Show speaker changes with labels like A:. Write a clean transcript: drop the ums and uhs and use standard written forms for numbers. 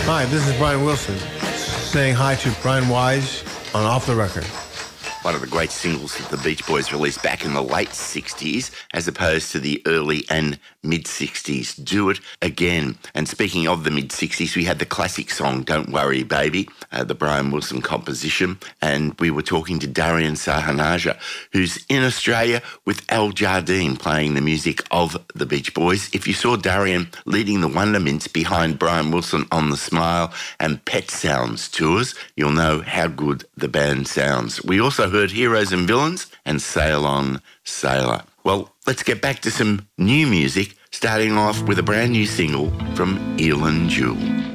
A: Hi, this is Brian Wilson saying hi to Brian Wise on Off the Record.
B: One of the great singles that the Beach Boys released back in the late 60s as opposed to the early and mid-60s. Do It Again. And speaking of the mid-60s, we had the classic song Don't Worry Baby, the Brian Wilson composition, and we were talking to Darian Sahanaja, who's in Australia with Al Jardine playing the music of the Beach Boys. If you saw Darian leading the Wondermints behind Brian Wilson on the Smile and Pet Sounds tours, you'll know how good the band sounds. We also heard Heroes and Villains and Sail On, Sailor. Well, let's get back to some new music, starting off with a brand new single from Eilean Jewell.